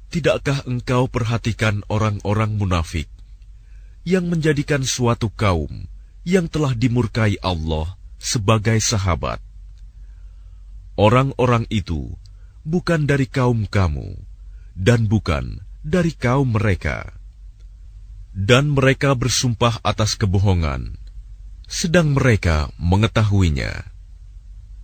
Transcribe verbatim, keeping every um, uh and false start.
Tidakkah engkau perhatikan orang-orang munafik yang menjadikan suatu kaum yang telah dimurkai Allah sebagai sahabat? Orang-orang itu bukan dari kaum kamu dan bukan dari kaum mereka. Dan mereka bersumpah atas kebohongan, sedang mereka mengetahuinya.